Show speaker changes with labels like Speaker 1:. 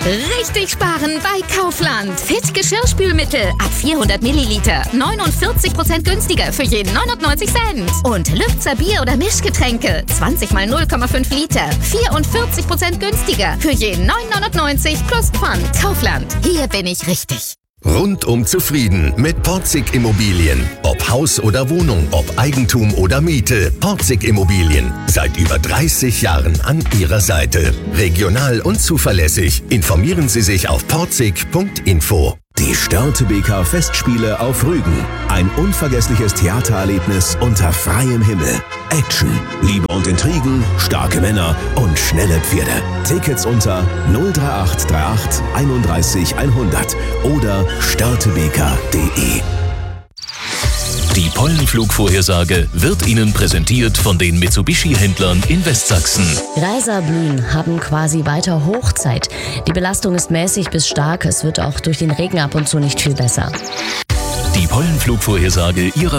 Speaker 1: Richtig sparen bei Kaufland. Fit Geschirrspülmittel ab 400 Milliliter. 49% günstiger für jeden 99 Cent. Und Lübzer Bier- oder Mischgetränke. 20 mal 0,5 Liter. 44% günstiger für jeden 9,99 plus Pfand. Kaufland. Hier bin ich richtig.
Speaker 2: Rundum zufrieden mit Porzig Immobilien. Ob Haus oder Wohnung, ob Eigentum oder Miete. Porzig Immobilien. Seit über 30 Jahren an Ihrer Seite. Regional und zuverlässig. Informieren Sie sich auf porzig.info.
Speaker 3: Die Störtebeker Festspiele auf Rügen. Ein unvergessliches Theatererlebnis unter freiem Himmel. Action, Liebe und Intrigen, starke Männer und schnelle Pferde. Tickets unter 03838 31 100 oder störtebeker.de.
Speaker 4: Die Pollenflugvorhersage wird Ihnen präsentiert von den Mitsubishi-Händlern in Westsachsen.
Speaker 5: Reiser blühen haben quasi weiter Hochzeit. Die Belastung ist mäßig bis stark. Es wird auch durch den Regen ab und zu nicht viel besser.
Speaker 4: Die Pollenflugvorhersage Ihrer